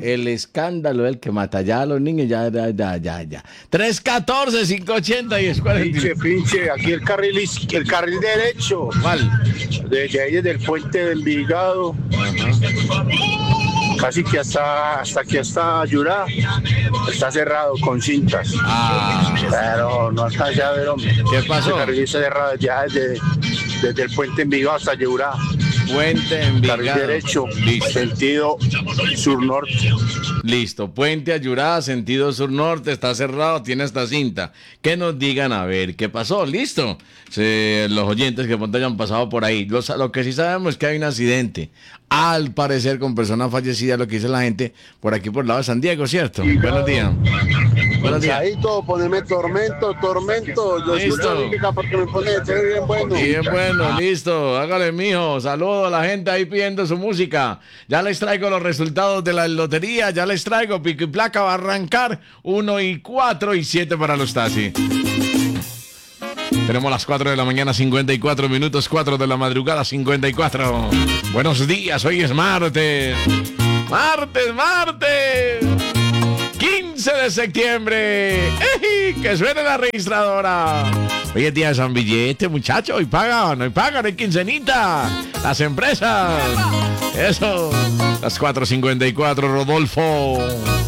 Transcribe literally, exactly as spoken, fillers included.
el escándalo el que mata ya a los niños, ya, ya, ya, ya, ya. tres catorce, cinco ochenta y es Pinche, pinche, aquí el carril, is- el carril derecho. ¿Cuál? Desde ahí, desde el puente de Envigado. Casi que hasta, hasta aquí hasta Yurá. Está cerrado con cintas. Ah, Pero no alcancé a ver, hombre. ¿qué pasó? El carril está cerrado ya desde, desde el puente Envigado hasta Yurá. Puente Carril Envigado. derecho, Listo. sentido sur-norte. Listo, Puente Ayurá, sentido sur-norte, está cerrado, tiene esta cinta. Que nos digan a ver qué pasó, listo. Se- los oyentes que pronto hayan pasado por ahí. Lo, sa- lo que sí sabemos es que hay un accidente, al parecer con personas fallecidas, lo que dice la gente por aquí por el lado de San Diego, ¿cierto? Buenos días. Buenos días. Ahí poneme tormento, tormento. Yo Listo. escucho lírica porque me pone todo bien bueno. Bien bueno, listo, hágale mijo, saludo a la gente ahí pidiendo su música, ya les traigo los resultados de la lotería, ya les traigo, pico y placa va a arrancar, uno y cuatro y siete para los taxis. Tenemos las cuatro de la mañana, cincuenta y cuatro minutos, cuatro de la madrugada, cincuenta y cuatro. Buenos días, hoy es martes, martes, martes. quince de septiembre. ¡Ey! Que suene la registradora. Hoy es día de San Billete, muchachos. Hoy pagan, hoy pagan, hoy quincenita. Las empresas. Eso. Las cuatro cincuenta y cuatro, Rodolfo.